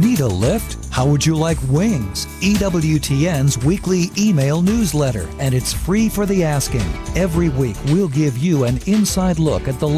Need a lift? How would you like wings? EWTN's weekly email newsletter, and it's free for the asking. Every week, we'll give you an inside look at the